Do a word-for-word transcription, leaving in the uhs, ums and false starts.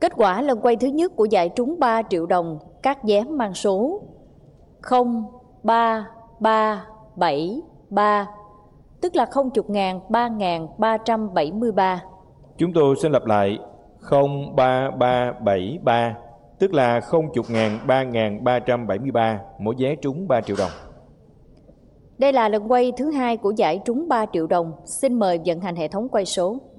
Kết quả lần quay thứ nhất của giải trúng ba triệu đồng, các vé mang số không ba ba bảy ba, tức là không chục ngàn ba ngàn ba trăm bảy mươi ba. Chúng tôi xin lặp lại không ba ba bảy ba, tức là không chục ngàn ba ngàn ba trăm bảy mươi ba, mỗi vé trúng ba triệu đồng. Đây là lần quay thứ hai của giải trúng ba triệu đồng. Xin mời vận hành hệ thống quay số.